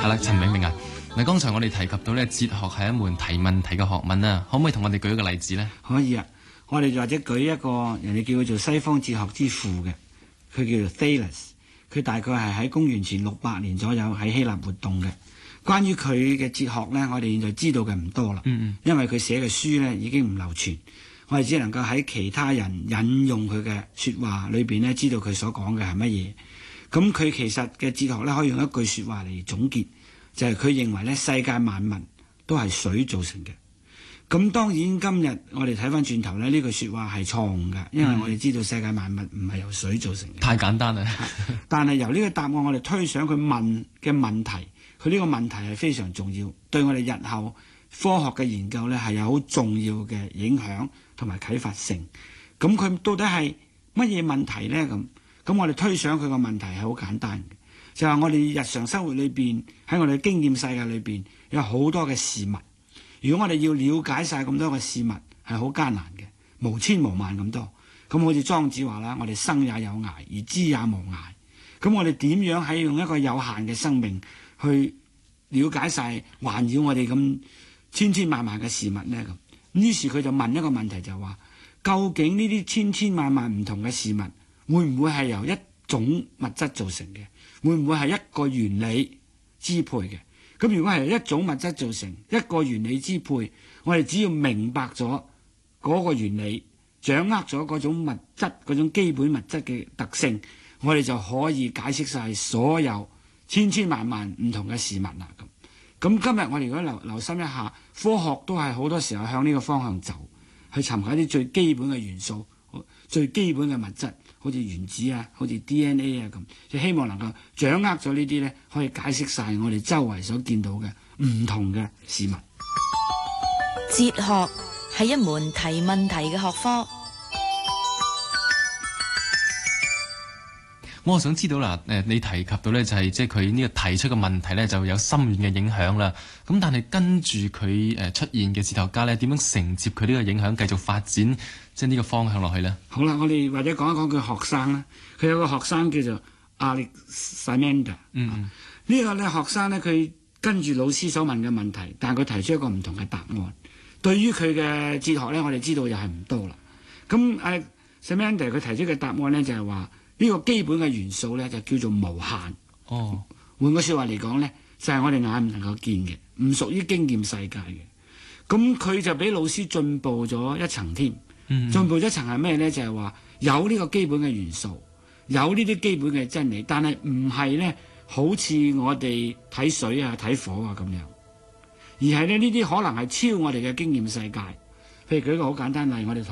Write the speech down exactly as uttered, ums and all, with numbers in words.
係啦，陳永明啊，嗱，剛才我哋提及到咧，哲學係一門提問題嘅學問啊，可唔可以同我哋舉一個例子呢？ 可以啊，我哋或者舉一個人哋叫佢做西方哲學之父嘅，佢叫做 Thales， 佢大概係喺公元前六百年左右喺希臘活動嘅。關於佢嘅哲學呢，我哋現在知道嘅唔多啦，嗯嗯，因為佢寫嘅書呢已經唔流傳，我哋只能夠喺其他人引用佢嘅說話裏邊呢，知道佢所講嘅係乜嘢。咁佢其實嘅哲學呢，可以用一句說話嚟總結，就係佢認為呢，世界萬物都係水造成嘅。咁當然今日我哋睇翻轉頭呢，呢句說話係錯誤嘅，因為我哋知道世界萬物唔係由水造成嘅。太簡單啦。但係由呢個答案我哋推想佢問嘅問題，佢呢個問題係非常重要，對我哋日後科學嘅研究呢係有好重要嘅影響同埋啟發性。咁佢到底係乜嘢問題呢？咁咁我哋推想佢個問題係好簡單嘅，就係我哋日常生活裏邊，喺我哋經驗世界裏邊有好多嘅事物。如果我哋要了解晒咁多嘅事物，係好艱難嘅，無千無萬咁多。咁好似莊子話啦，我哋生也有涯，而知也無涯。咁我哋點樣喺用一個有限嘅生命去了解晒環繞我哋咁千千萬萬嘅事物呢？咁於是佢就問一個問題，就話究竟呢啲千千萬萬唔同嘅事物，會唔會係由一種物質造成嘅？會唔會係一個原理支配嘅？咁如果係一種物質造成，一個原理支配，我哋只要明白咗嗰個原理，掌握咗嗰種物質嗰種基本物質嘅特性，我哋就可以解釋晒所有千千萬萬唔同嘅事物啦。咁咁今日我哋如果留留心一下，科學都係好多時候向呢個方向走，去尋求一啲最基本嘅元素、最基本嘅物質，好似原子啊，好似 D N A 啊咁，就希望能夠掌握咗呢啲呢，可以解釋晒我哋周圍所見到嘅唔同嘅事物。 哲學係一門提問題嘅學科。 我想知道啦，誒，你提及到呢，就係即係佢呢個提出嘅問題呢，就有深遠嘅影響啦。咁但係跟住佢誒出現嘅哲學家呢，點樣承接佢呢個影響，繼續發展即係呢個方向落去呢？ 好啦，我哋或者講一講佢學生啦。佢有個學生叫做 Anaximander。嗯，呢個咧學生呢，佢跟住老師所問嘅問題，但係佢提出一個唔同嘅答案。對於佢嘅哲學呢，我哋知道又係唔多啦。咁 Anaximander 佢提出嘅答案呢，就係話，呢個基本嘅元素呢，就叫做無限。哦，換個說話嚟講呢，就係、是、我哋眼唔能夠見嘅，唔屬於經驗世界嘅。咁佢就比老師進步咗一層添。嗯，進步咗一層係咩呢？就係、是、話有呢個基本嘅元素，有呢啲基本嘅真理，但係唔係呢，好似我哋睇水啊、睇火啊咁樣，而係呢呢啲可能係超我哋嘅經驗世界。譬如舉一個好簡單例，我哋